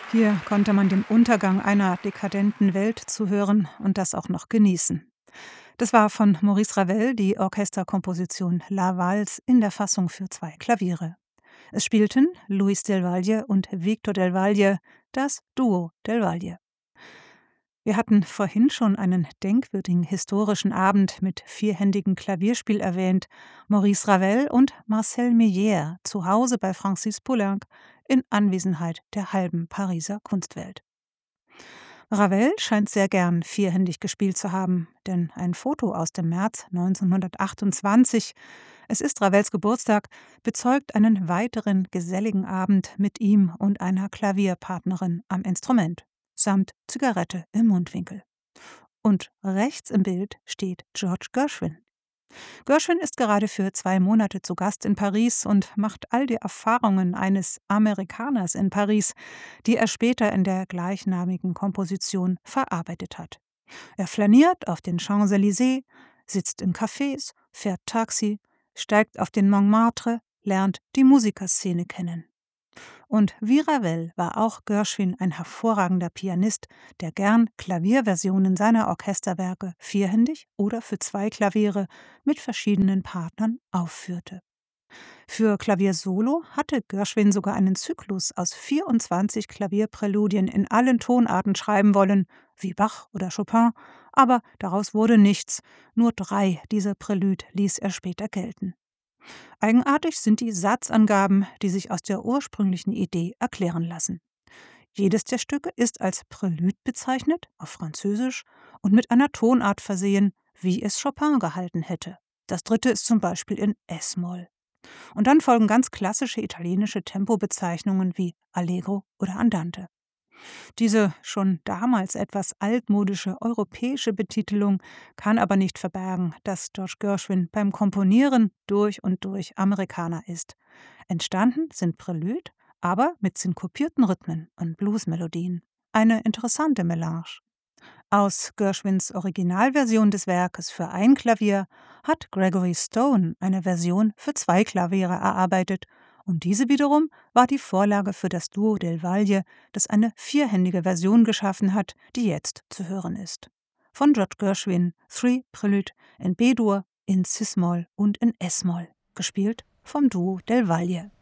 Hier konnte man dem Untergang einer dekadenten Welt zuhören und das auch noch genießen. Das war von Maurice Ravel die Orchesterkomposition La Valse in der Fassung für 2 Klaviere. Es spielten Luis del Valle und Victor del Valle, das Duo del Valle. Wir hatten vorhin schon einen denkwürdigen historischen Abend mit vierhändigem Klavierspiel erwähnt. Maurice Ravel und Marcel Meillère zu Hause bei Francis Poulenc in Anwesenheit der halben Pariser Kunstwelt. Ravel scheint sehr gern vierhändig gespielt zu haben, denn ein Foto aus dem März 1928, es ist Ravels Geburtstag, bezeugt einen weiteren geselligen Abend mit ihm und einer Klavierpartnerin am Instrument, samt Zigarette im Mundwinkel. Und rechts im Bild steht George Gershwin. Gershwin ist gerade für 2 Monate zu Gast in Paris und macht all die Erfahrungen eines Amerikaners in Paris, die er später in der gleichnamigen Komposition verarbeitet hat. Er flaniert auf den Champs-Élysées, sitzt in Cafés, fährt Taxi, steigt auf den Montmartre, lernt die Musikerszene kennen. Und wie Ravel war auch Gershwin ein hervorragender Pianist, der gern Klavierversionen seiner Orchesterwerke vierhändig oder für 2 Klaviere mit verschiedenen Partnern aufführte. Für Klavier solo hatte Gershwin sogar einen Zyklus aus 24 Klavierpräludien in allen Tonarten schreiben wollen, wie Bach oder Chopin, aber daraus wurde nichts, nur 3 dieser Prälüde ließ er später gelten. Eigenartig sind die Satzangaben, die sich aus der ursprünglichen Idee erklären lassen. Jedes der Stücke ist als Prélude bezeichnet, auf Französisch, und mit einer Tonart versehen, wie es Chopin gehalten hätte. Das dritte ist zum Beispiel in S-Moll. Und dann folgen ganz klassische italienische Tempobezeichnungen wie Allegro oder Andante. Diese schon damals etwas altmodische europäische Betitelung kann aber nicht verbergen, dass George Gershwin beim Komponieren durch und durch Amerikaner ist. Entstanden sind Prélude, aber mit synkopierten Rhythmen und Bluesmelodien. Eine interessante Melange. Aus Gershwins Originalversion des Werkes für 1 Klavier hat Gregory Stone eine Version für 2 Klaviere erarbeitet, und diese wiederum war die Vorlage für das Duo del Valle, das eine vierhändige Version geschaffen hat, die jetzt zu hören ist. Von George Gershwin 3 Prélude in B-Dur, in Cis-Moll und in S-Moll, gespielt vom Duo del Valle.